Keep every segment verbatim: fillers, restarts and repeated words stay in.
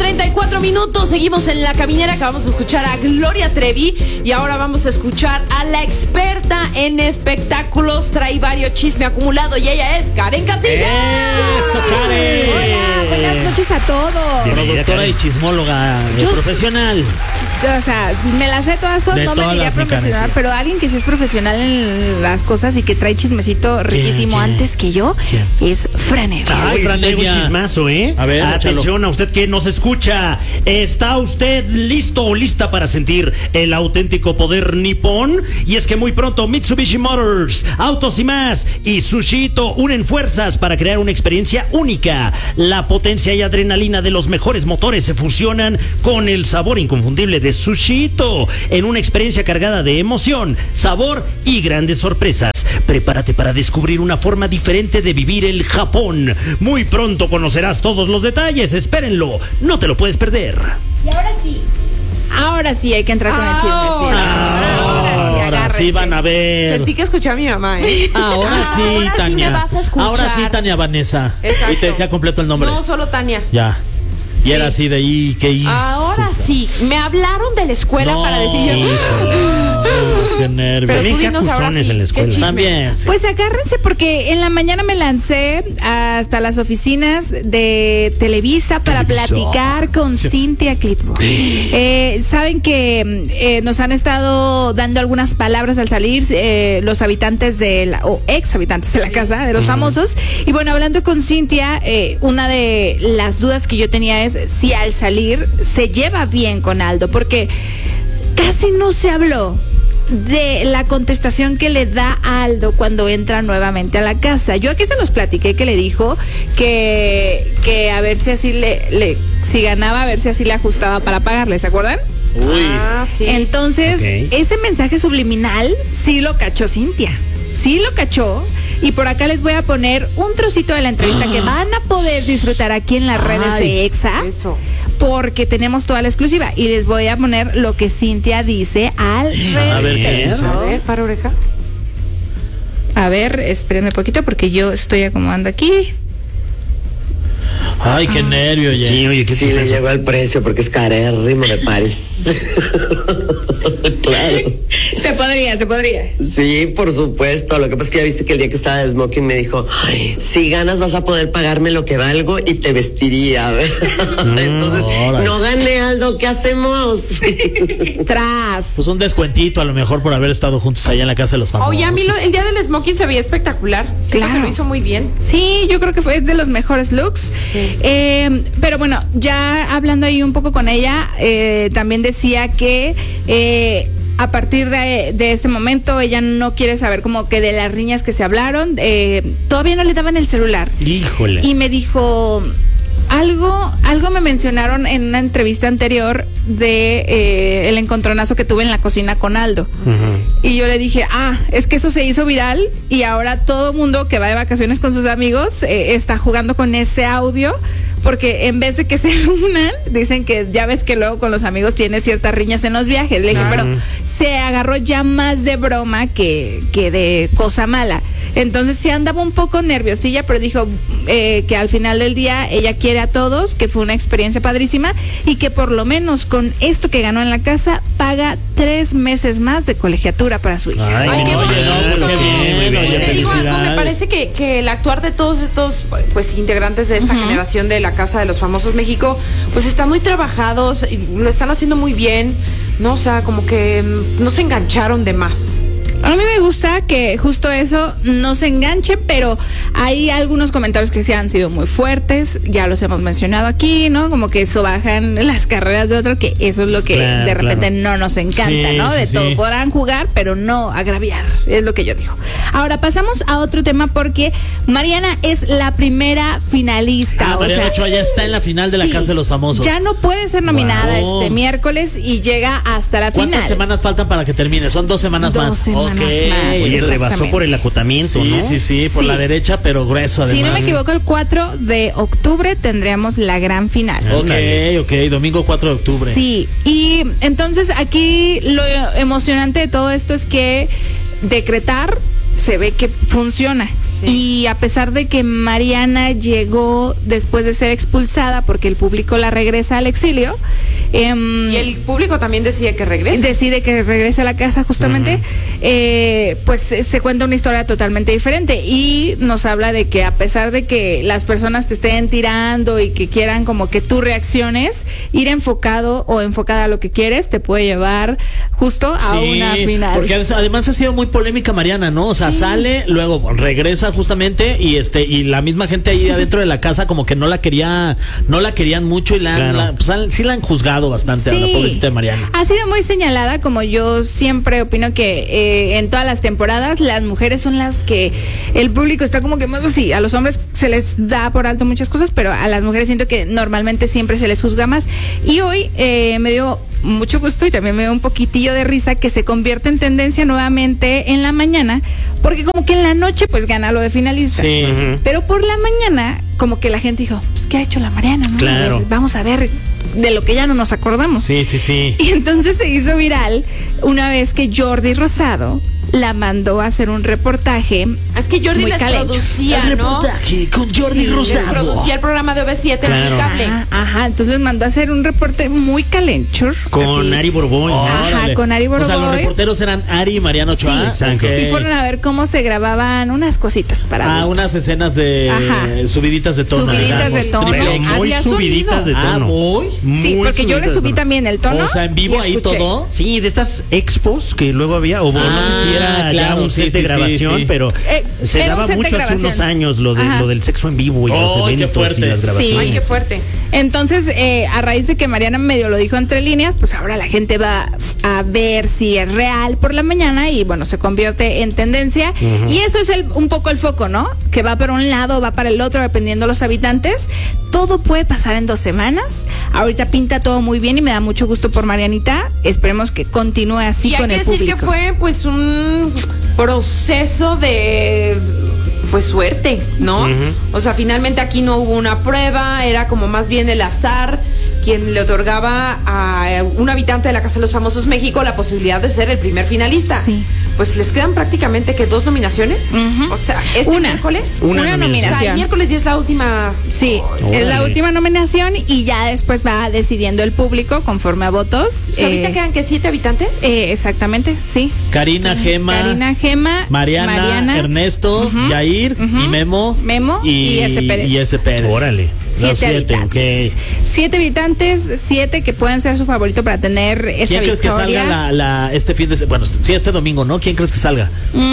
treinta y cuatro minutos. Seguimos en La Caminera. Acabamos de escuchar a Gloria Trevi. Y ahora vamos a escuchar a la experta en espectáculos. Trae varios chisme acumulado. Y ella es Karen Casillas. ¡Eso, Karen! Hola, buenas noches a todos. Productora y chismóloga Yo profesional. O sea, me las sé todas, todas De no todas me diría las profesional, mecanas, sí. pero alguien que sí es profesional en las cosas y que trae chismecito riquísimo ¿Quién? antes que yo ¿Quién? es Fran Evia. Ay, Fran tengo un Evia. chismazo, ¿eh? A ver, atención échalo. a usted que nos escucha. ¿Está usted listo o lista para sentir el auténtico poder nipón? Y es que muy pronto Mitsubishi Motors, Autos y Más y Sushito unen fuerzas para crear una experiencia única. La potencia y adrenalina de los mejores motores se fusionan con el sabor inconfundible de Sushito en una experiencia cargada de emoción, sabor y grandes sorpresas. Prepárate para descubrir una forma diferente de vivir el Japón. Muy pronto conocerás todos los detalles. Espérenlo, no te lo puedes perder. Y ahora sí. Ahora sí hay que entrar con el chisme. Ahora, Ahora sí, Ahora agárrense. sí van a ver. Sentí que escuché a mi mamá, ¿eh? Ahora sí, Ahora sí Tania. me vas a escuchar. Ahora sí, Tania Vanessa. Exacto. Y te decía completo el nombre. No, solo Tania. Ya. Y Sí. era así de ahí, ¿qué hizo? Ahora sí. Me hablaron de la escuela No, para decir yo. híjole, no, qué nervio. Pero También tú qué dinos ahora acusones sí. en la ¿Qué escuela. chisme? También. Sí. Pues agárrense porque en la mañana me lancé hasta las oficinas de Televisa para Televisa. platicar con Cintia Clitbo. Eh, saben que eh, nos han estado dando algunas palabras al salir eh, los habitantes de la, o ex habitantes de la casa de los famosos. Y bueno, hablando con Cintia, eh, una de las dudas que yo tenía es si al salir se lleva bien con Aldo, porque casi no se habló de la contestación que le da a Aldo cuando entra nuevamente a la casa. Yo aquí se los platiqué que le dijo que, que a ver si así le, le si ganaba, a ver si así le ajustaba para pagarle, ¿se acuerdan? Uy. Ah, sí. Entonces, Ok. ese mensaje subliminal sí lo cachó Cintia. Sí lo cachó. Y por acá les voy a poner un trocito de la entrevista que van a poder disfrutar aquí en las redes Ay, de Exa. eso. Porque tenemos toda la exclusiva. Y les voy a poner lo que Cintia dice al respecto. A ver, ¿qué es? A ver, para oreja. A ver, espérenme poquito porque yo estoy acomodando aquí. Ay, qué nervio, ya. Sí, oye, ¿qué Sí, te le pasa? llegó al precio porque es carérrimo de Paris. Claro. Se podría, se podría. Sí, por supuesto. Lo que pasa es que ya viste que el día que estaba de smoking me dijo, "Ay, si ganas vas a poder pagarme lo que valgo y te vestiría." Entonces, órale. no gané, Aldo, ¿qué hacemos? Tras. Pues un descuentito a lo mejor por haber estado juntos allá en la casa de los famosos. Oye, a mí lo- el día del smoking se veía espectacular. Siento Claro. que lo hizo muy bien. Sí, yo creo que fue es de los mejores looks. Sí. Eh, pero bueno, ya hablando ahí un poco con ella, eh, también decía que eh, a partir de, de este momento ella no quiere saber como que de las riñas que se hablaron. Eh, todavía no le daban el celular. Híjole. Y me dijo, algo, algo me mencionaron en una entrevista anterior de eh, el encontronazo que tuve en la cocina con Aldo. Y yo le dije, ah, es que eso se hizo viral y ahora todo mundo que va de vacaciones con sus amigos eh, está jugando con ese audio. Porque en vez de que se unan, dicen que ya ves que luego con los amigos tiene ciertas riñas en los viajes. Le dije, Claro. pero se agarró ya más de broma que, que de cosa mala. Entonces sí andaba un poco nerviosilla, pero dijo eh, que al final del día ella quiere a todos, que fue una experiencia padrísima y que por lo menos con esto que ganó en la casa paga tres meses más de colegiatura para su hija. Ay, Ay, qué no, bonito. ya, pues qué bien, muy bien. Y te digo algo, me felicidades. parece que, que el actuar de todos estos pues integrantes de esta generación de la Casa de los Famosos México, pues están muy trabajados, y lo están haciendo muy bien, ¿no? O sea, como que mm, no se engancharon de más. A mí me gusta que justo eso no se enganche, pero hay algunos comentarios que sí han sido muy fuertes, ya los hemos mencionado aquí, ¿no? Como que eso bajan las carreras de otro, que eso es lo que Claro, de repente claro. no nos encanta, Sí, ¿no? De sí, todo, sí. podrán jugar, pero no agraviar, es lo que yo digo. Ahora pasamos a otro tema porque Mariana es la primera finalista. Ah, o Mariana sea, Ochoa ya está en la final de la sí, Casa de los Famosos. Ya no puede ser nominada Wow. este miércoles y llega hasta la ¿Cuántas final. semanas faltan para que termine? Son dos semanas Dos más. semanas Ok. más. Oye, rebasó Exactamente. por el acotamiento, Sí, ¿no? sí, sí, por Sí. la derecha, pero grueso además. Si no me equivoco, el cuatro de octubre tendríamos la gran final. Ok, Ándale. ok, domingo cuatro de octubre. Sí, y entonces aquí lo emocionante de todo esto es que decretar se ve que funciona. Sí. Y a pesar de que Mariana llegó después de ser expulsada porque el público la regresa al exilio, eh, Y el público también decide que regrese. decide que regrese a la casa justamente, uh-huh. eh, pues se cuenta una historia totalmente diferente y nos habla de que a pesar de que las personas te estén tirando y que quieran como que tú reacciones, ir enfocado o enfocada a lo que quieres te puede llevar justo a Sí, una final. Porque además ha sido muy polémica Mariana, ¿no? O sea, Sí. sale, luego regresa justamente y este y la misma gente ahí adentro de la casa como que no la quería, no la querían mucho y la, Claro. la pues, han- sí la han juzgado bastante a la Sí. pobrecita de Mariana. Ha sido muy señalada, como yo siempre opino que eh, en todas las temporadas las mujeres son las que el público está como que más así. A los hombres se les da por alto muchas cosas, pero a las mujeres siento que normalmente siempre se les juzga más. Y hoy eh, me dio mucho gusto y también me dio un poquitillo de risa que se convierte en tendencia nuevamente en la mañana, porque como que en la noche pues gana lo de finalista. Sí. Ujú. Pero por la mañana como que la gente dijo, pues ¿qué ha hecho la Mariana? ¿no? Claro. A ver, vamos a ver de lo que ya no nos acordamos. Sí, sí, sí. Y entonces se hizo viral una vez que Jordi Rosado la mandó a hacer un reportaje. Es que Jordi muy les calencho. producía, ¿no? con Jordi Les producía el programa de O V siete en Claro. el cable. Ajá, ajá, entonces les mandó a hacer un reporte muy calencho. Con así. Ari Borboy. Ajá, Órale. con Ari O sea, los Boroboy. reporteros eran Ari y Mariano Ochoa. Sí, exacto. Ok. Y fueron a ver cómo se grababan unas cositas para Ah, adultos. unas escenas de Ajá. subiditas de tono. Subiditas digamos, de tono. triple Pero X. muy Hacía subiditas de sonido. Ah, tono. muy. Sí, Muy porque yo le subiditas de subí tono. también el tono. O sea, en vivo y ahí escuché. todo. Sí, de estas expos que luego había, o no Ah, sé si era ya claro, un sí, set de sí, grabación, sí, sí. pero Eh, se era un daba set de mucho hace grabación. unos años lo, de, Ajá. lo del sexo en vivo y ¡Ay, los qué eventos fuerte! y las Sí. grabaciones. Ay, qué fuerte. Entonces, eh, a raíz de que Mariana medio lo dijo entre líneas, pues ahora la gente va a ver si es real por la mañana y bueno, se convierte en tendencia. Y eso es el, un poco el foco, ¿no? Que va para un lado, va para el otro, dependiendo de los habitantes. Todo puede pasar en dos semanas. Ahorita pinta todo muy bien y me da mucho gusto por Marianita. Esperemos que continúe así Y hay con que el decir público. que fue pues un proceso de pues suerte, ¿no? O sea, finalmente aquí no hubo una prueba, era como más bien el azar quien le otorgaba a un habitante de la Casa de los Famosos México la posibilidad de ser el primer finalista. Sí. Pues les quedan prácticamente que dos nominaciones. Ujú. O sea, este Una. miércoles. Una Una nominación. O sea, el nominación. miércoles ya es la última. Sí, Órale. es la última nominación y ya después va decidiendo el público conforme a votos. O sea, ahorita Eh, quedan que siete habitantes. eh, exactamente, sí. Karina, Gema, Karina, Gema, Mariana, Mariana, Ernesto, Ujú, Yair ujú. y Memo. Memo y S. Pérez. Y S. Pérez. Órale. Los siete siete, habitantes. ok. Siete habitantes, siete que pueden ser su favorito para tener esa ¿Quién crees que victoria. salga la, la- este fin de se- bueno, sí, este domingo, ¿no? ¿Quién crees que salga?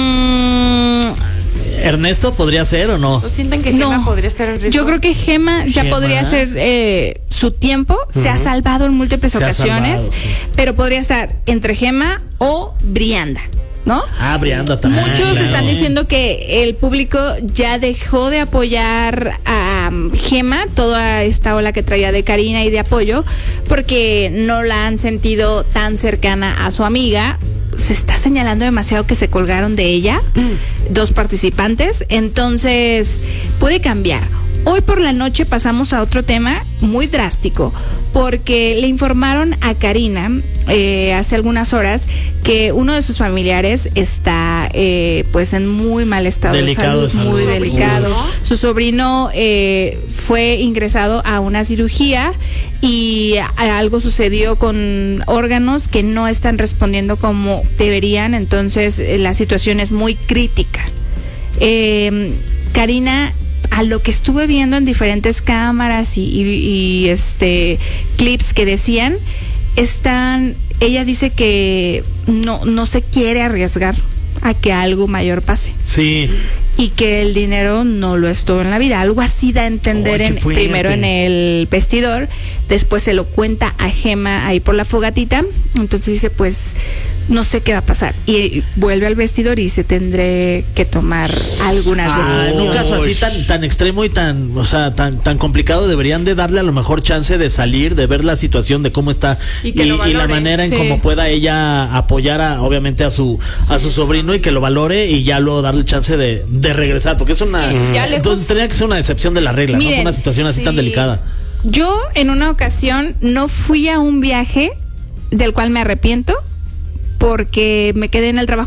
Mm, ¿Ernesto podría ser o no? ¿No sienten que no. Gema podría estar en riesgo? Yo creo que Gema ya Gema. podría ser eh, su tiempo. Se ha salvado en múltiples Se ha ocasiones, salvado, sí. pero podría estar entre Gema o Brianda, ¿no? Ah, Brianda también. Muchos claro. están diciendo que el público ya dejó de apoyar a um, Gema, toda esta ola que traía de Karina y de apoyo, porque no la han sentido tan cercana a su amiga. Se está señalando demasiado que se colgaron de ella, dos participantes, entonces puede cambiar. Hoy por la noche pasamos a otro tema muy drástico, porque le informaron a Karina eh, hace algunas horas que uno de sus familiares está eh, pues en muy mal estado Delicado de de salud, salud. muy Su delicado. sobrino. Su sobrino eh, fue ingresado a una cirugía y a- algo sucedió con órganos que no están respondiendo como deberían, entonces eh, la situación es muy crítica. Eh, Karina, a lo que estuve viendo en diferentes cámaras y, y- y, este clips que decían, están, ella dice que no, no se quiere arriesgar a que algo mayor pase Sí. y que el dinero no lo es todo en la vida. Algo así da a entender Ay, qué en, fuerte. primero en el vestidor, después se lo cuenta a Gema ahí por la fogatita, entonces dice pues no sé qué va a pasar y vuelve al vestidor y se tendré que tomar algunas Ah, en decisiones. un caso así tan tan extremo y tan, o sea, tan tan complicado, deberían de darle a lo mejor chance de salir, de ver la situación de cómo está Y que lo y la valore. manera en Sí. cómo pueda ella apoyar a, obviamente a su a su sobrino y que lo valore y ya luego darle chance de, de regresar, porque es una que ya lejos- entonces tendría que ser una excepción de la regla, Miren, ¿no? Una situación así sí. tan delicada. Yo en una ocasión no fui a un viaje del cual me arrepiento porque me quedé en el trabajo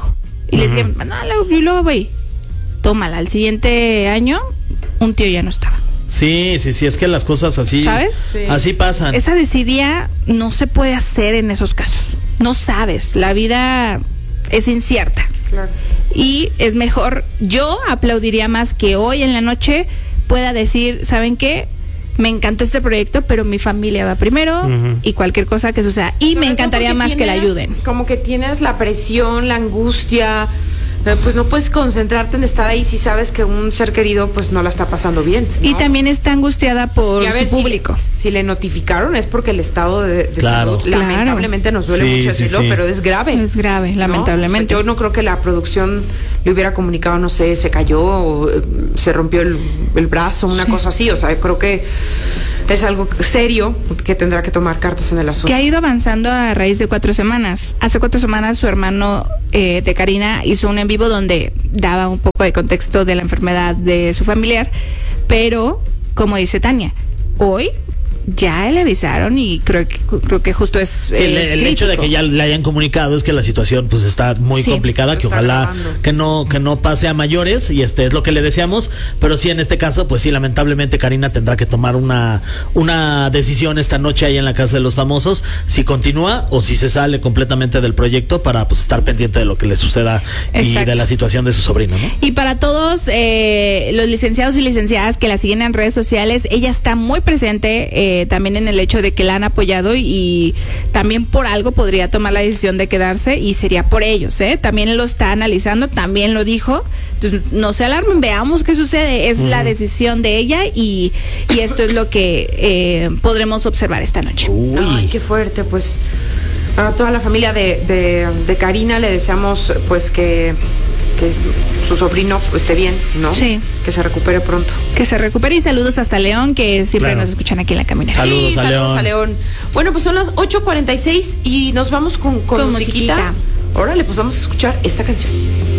Y uh-huh. le decían, no, y luego voy. Tómala, al siguiente año, un tío ya no estaba. Sí, sí, sí, es que las cosas así, ¿sabes? Sí. Así pasan. Esa desidia no se puede hacer en esos casos. No sabes, la vida es incierta. Claro. Y es mejor, yo aplaudiría más que hoy en la noche pueda decir, ¿saben qué? Me encantó este proyecto, pero mi familia va primero uh-huh. y cualquier cosa que suceda. Y sobre me encantaría más tienes, que la ayuden. Como que tienes la presión, la angustia, eh, pues no puedes concentrarte en estar ahí si sabes que un ser querido pues no la está pasando bien, ¿no? Y también está angustiada por su público. Si, si le notificaron es porque el estado de, de claro. salud claro. lamentablemente nos duele sí, mucho decirlo, sí, sí. pero es grave. Es grave, lamentablemente. ¿no? O sea, yo no creo que la producción le hubiera comunicado, no sé, se cayó o se rompió el, el brazo, una sí. cosa así. O sea, creo que es algo serio que tendrá que tomar cartas en el asunto. Que ha ido avanzando a raíz de cuatro semanas. Hace cuatro semanas su hermano eh, de Karina hizo un en vivo donde daba un poco de contexto de la enfermedad de su familiar, pero como dice Tania, hoy ya le avisaron y creo que creo que justo es sí, eh, el, es el hecho de que ya le hayan comunicado es que la situación pues está muy sí, complicada, que ojalá grabando. que no que no pase a mayores y este es lo que le deseamos, pero sí en este caso pues sí lamentablemente Karina tendrá que tomar una una decisión esta noche ahí en la Casa de los Famosos, si continúa o si se sale completamente del proyecto para pues estar pendiente de lo que le suceda. Exacto. Y de la situación de su sobrino, ¿no? Y para todos eh, los licenciados y licenciadas que la siguen en redes sociales, ella está muy presente eh, también en el hecho de que la han apoyado y, y también por algo podría tomar la decisión de quedarse y sería por ellos, ¿eh? También lo está analizando, también lo dijo. Entonces, no se alarmen, veamos qué sucede. Es uh-huh. la decisión de ella y, y esto es lo que eh, podremos observar esta noche. Uy. Ay, qué fuerte, pues. A toda la familia de, de, de Karina le deseamos pues que que su sobrino esté bien, ¿no? Sí. Que se recupere pronto. Que se recupere y saludos hasta León, que siempre claro. nos escuchan aquí en la caminera. Saludos, sí, a, saludos León. a León. Bueno, pues son las ocho cuarenta y seis y nos vamos con, con, con musiquita. musiquita. Órale, pues vamos a escuchar esta canción.